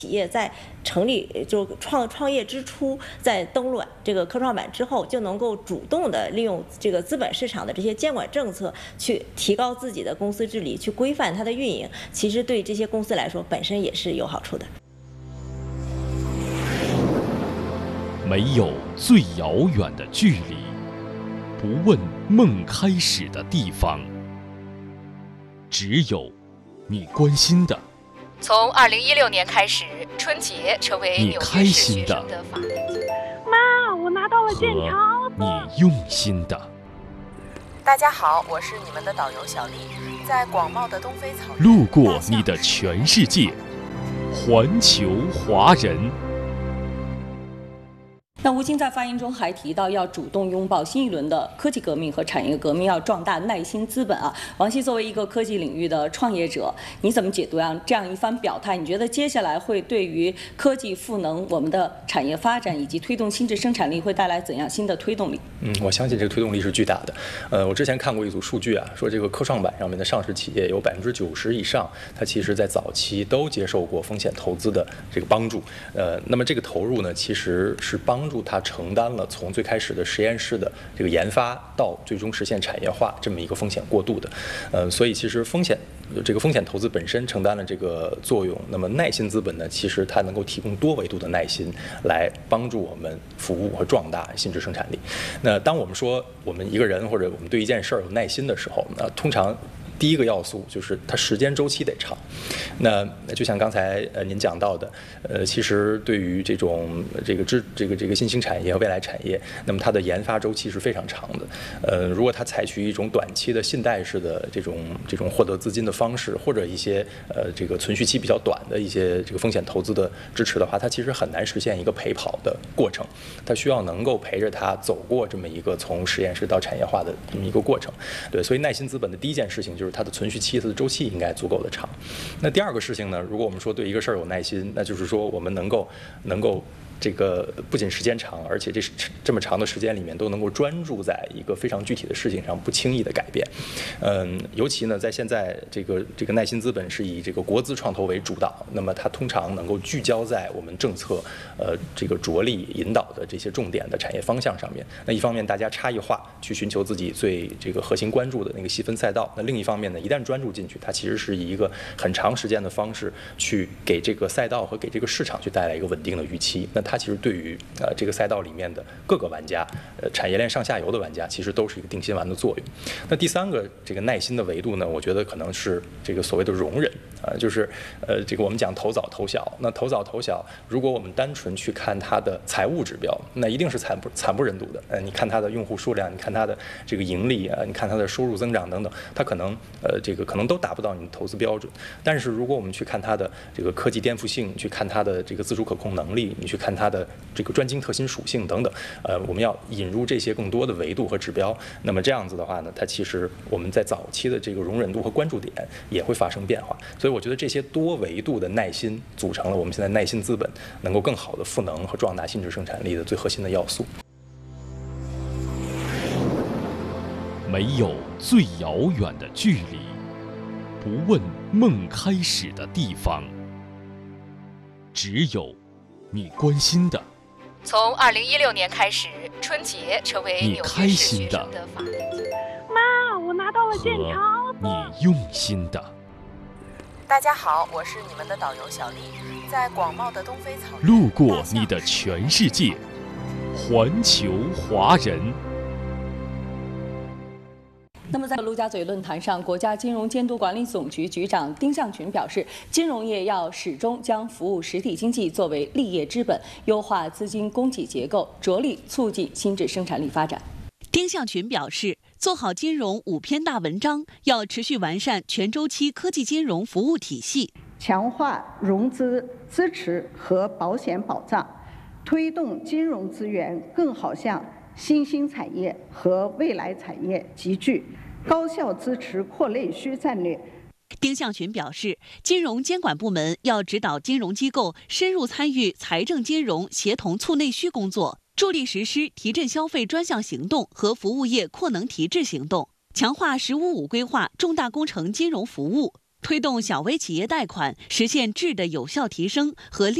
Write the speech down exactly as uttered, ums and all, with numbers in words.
企业在成立就创创业之初，在登陆这个科创板之后，就能够主动的利用这个资本市场的这些监管政策，去提高自己的公司治理，去规范它的运营。其实对这些公司来说，本身也是有好处的。 没有最遥远的距离，不问梦开始的地方，只有你关心的。 从二零一六年开始，春节成为你纽约市开心的学生的法定节日。 妈，我拿到了剑桥。 和你用心的。 大家好，我是你们的导游小丽，在广袤的东非草原， 路过你的全世界，环球华人。 那吴京在发言中还提到，要主动拥抱新一轮的科技革命和产业革命，要壮大耐心资本啊。王希作为一个科技领域的创业者，你怎么解读啊这样一番表态？你觉得接下来会对于科技赋能我们的产业发展以及推动新质生产力会带来怎样新的推动力？ 嗯，我相信这个推动力是巨大的。呃，我之前看过一组数据啊，说这个科创板上面的上市企业有百分之九十以上，它其实在早期都接受过风险投资的这个帮助。呃，那么这个投入呢，其实是帮助它承担了从最开始的实验室的这个研发到最终实现产业化这么一个风险过渡的。呃，所以其实风险这个风险投资本身承担了这个作用。那么耐心资本呢，其实它能够提供多维度的耐心来帮助我们服务和壮大新质生产力。那当我们说我们一个人或者我们对一件事儿有耐心的时候，那通常第一个要素就是它时间周期得长。那就像刚才呃您讲到的，呃，其实对于这种这个知这个这个新兴产业和未来产业，那么它的研发周期是非常长的。呃，如果它采取一种短期的信贷式的这种这种获得资金的方式，或者一些呃这个存续期比较短的一些这个风险投资的支持的话，它其实很难实现一个陪跑的过程。它需要能够陪着它走过这么一个从实验室到产业化的这么一个过程。对，所以耐心资本的第一件事情就是它的存续期、它的周期应该足够的长。那第二个事情呢，如果我们说对一个事儿有耐心，那就是说我们能够能够这个不仅时间长，而且这这么长的时间里面都能够专注在一个非常具体的事情上，不轻易的改变。嗯，尤其呢，在现在这个这个耐心资本是以这个国资创投为主导，那么它通常能够聚焦在我们政策呃这个着力引导的这些重点的产业方向上面。那一方面大家差异化去寻求自己最这个核心关注的那个细分赛道，那另一方面呢，一旦专注进去，它其实是以一个很长时间的方式去给这个赛道和给这个市场去带来一个稳定的预期。那它其实对于呃这个赛道里面的各个玩家，呃产业链上下游的玩家，其实都是一个定心丸的作用。那第三个这个耐心的维度呢，我觉得可能是这个所谓的容忍啊、呃，就是呃这个我们讲投早投小，那投早投小，如果我们单纯去看它的财务指标，那一定是惨不惨不忍睹的。呃，你看它的用户数量，你看它的这个盈利啊，你看它的收入增长等等，它可能呃这个可能都达不到你的投资标准。但是如果我们去看它的这个科技颠覆性，去看它的这个自主可控能力，你去看它的这个专精特新属性等等，呃，我们要引入这些更多的维度和指标。那么这样子的话呢，它其实我们在早期的这个容忍度和关注点也会发生变化。所以我觉得这些多维度的耐心组成了我们现在耐心资本能够更好的赋能和壮大新质生产力的最核心的要素。 没有最遥远的距离，不问梦开始的地方，只有你关心的。 从二零一六年开始，春节成为你纽约市开心的学生的法定节日。 妈，我拿到了剑桥。 和你用心的。 大家好，我是你们的导游小丽，在广袤的东非草原， 路过你的全世界，环球华人。 那么在陆家嘴论坛上，国家金融监督管理总局局长丁向群表示，金融业要始终将服务实体经济作为立业之本，优化资金供给结构，着力促进新质生产力发展。 丁向群表示，做好金融五篇大文章，要持续完善全周期科技金融服务体系， 强化融资支持和保险保障，推动金融资源更好向新兴产业和未来产业集聚，高效支持扩内需战略。 丁向群表示，金融监管部门要指导金融机构深入参与财政金融协同促内需工作，助力实施提振消费专项行动和服务业扩能提质行动，强化“十五五”规划重大工程金融服务， 推动小微企业贷款实现质的有效提升和